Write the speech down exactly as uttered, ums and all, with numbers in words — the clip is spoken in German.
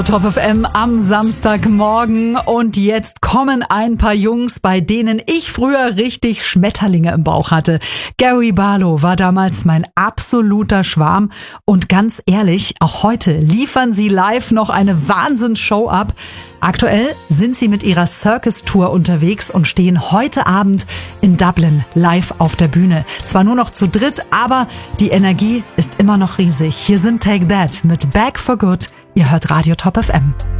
Top F M am Samstagmorgen und jetzt kommen ein paar Jungs, bei denen ich früher richtig Schmetterlinge im Bauch hatte. Gary Barlow war damals mein absoluter Schwarm und ganz ehrlich, auch heute liefern sie live noch eine Wahnsinnsshow ab. Aktuell sind sie mit ihrer Circus-Tour unterwegs und stehen heute Abend in Dublin live auf der Bühne. Zwar nur noch zu dritt, aber die Energie ist immer noch riesig. Hier sind Take That mit Back for Good. Ihr hört Radio Top F M.